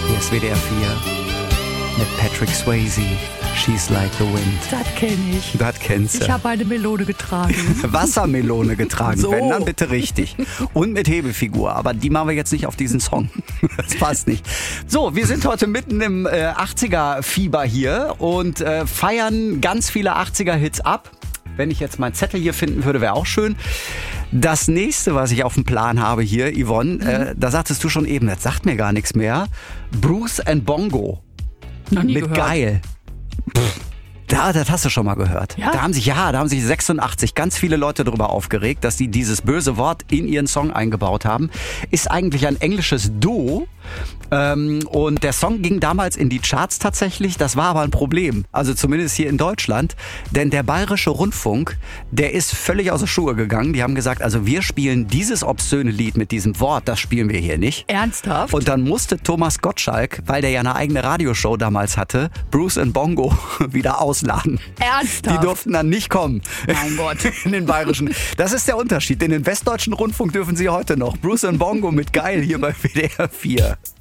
Hier ist WDR 4 mit Patrick Swayze. She's like the wind. Das kenne ich. Das kennst du. Ich habe eine Melone getragen. Wassermelone getragen, So. wenn dann bitte richtig. Und mit Hebefigur, aber die machen wir jetzt nicht auf diesen Song. Das passt nicht. So, wir sind heute mitten im 80er-Fieber hier und feiern ganz viele 80er-Hits ab. Wenn ich jetzt meinen Zettel hier finden würde, wäre auch schön. Das nächste, was ich auf dem Plan habe hier, Yvonne, da sagtest du schon eben, das sagt mir gar nichts mehr. Bruce and Bongo. Noch nie Mit gehört. Geil. Das hast du schon mal gehört. Ja? Da haben sich 86 ganz viele Leute darüber aufgeregt, dass sie dieses böse Wort in ihren Song eingebaut haben. Ist eigentlich ein englisches Duo. Und der Song ging damals in die Charts tatsächlich. Das war aber ein Problem. Also zumindest hier in Deutschland. Denn der Bayerische Rundfunk, der ist völlig aus den Schuhe gegangen. Die haben gesagt, also wir spielen dieses obszöne Lied mit diesem Wort, das spielen wir hier nicht. Ernsthaft? Und dann musste Thomas Gottschalk, weil der ja eine eigene Radioshow damals hatte, Bruce and Bongo wieder ausladen. Ernsthaft? Die durften dann nicht kommen. Mein Gott. In den Bayerischen. Das ist der Unterschied. In den Westdeutschen Rundfunk dürfen sie heute noch. Bruce and Bongo mit Geil hier bei WDR 4.